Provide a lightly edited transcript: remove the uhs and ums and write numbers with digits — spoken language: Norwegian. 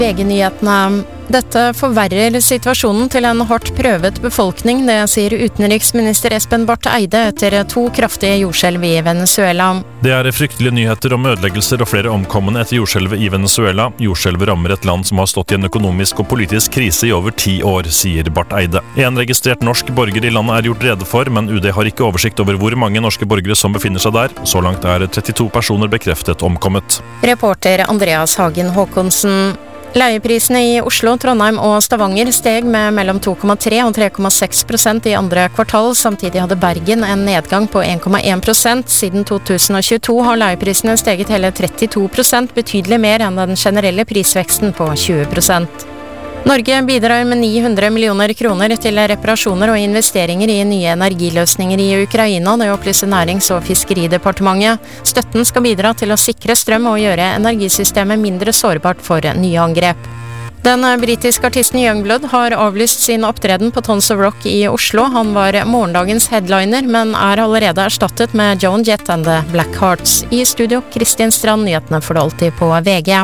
VG-nyhetene. Dette forverrer situasjonen til en hardt prøvet befolkning, det sier utenriksminister Espen Barth Eide etter 2 kraftige jordskjelv i Venezuela. Det er fryktelige nyheter om ødeleggelser og flere omkomne etter jordskjelvet i Venezuela. Jordskjelvet rammer et land som har stått i en økonomisk og politisk krise i over 10 år, sier Barth Eide. En registrert norsk borger i landet er gjort rede for, men UD har ikke oversikt over hvor mange norske borgere som befinner seg der. Så langt er 32 personer bekreftet omkommet. Reporter Andreas Hagen Håkonsen. Leieprisene i Oslo, Trondheim og Stavanger steg med mellom 2,3 og 3,6% i andre kvartal. Samtidig hadde Bergen en nedgang på 1,1%. Siden 2022 har leieprisene steget hele 32%, betydelig mer enn den generelle prisveksten på 20%. Norge bidrar med 900 millioner kroner til reparasjoner og investeringer i nye energiløsninger i Ukraina, det opplyser Nærings- og fiskeridepartementet. Støtten skal bidra til å sikre strøm og gjøre energisystemet mindre sårbart for nye angrep. Den britiske artisten Youngblood har avlyst sin opptreden på Tons of Rock i Oslo. Han var morgendagens headliner, men er allerede erstattet med Joan Jett and the Blackhearts. I studio, Kristin Strand, nyhetene for det alltid på VG.